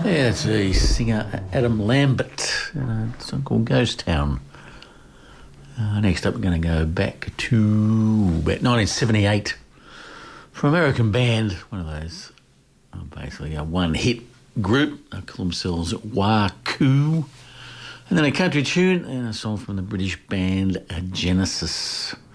Yeah, it's the singer Adam Lambert, a song called Ghost Town. Next up, we're going to go back to about 1978 for an American band, one of those basically a one-hit group. They call themselves Wah-Koo. And then a country tune and a song from the British band Genesis.